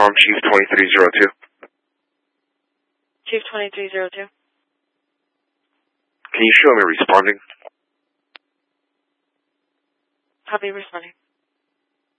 Tom, Chief 2302. Chief 2302. Can you show me responding? Copy responding.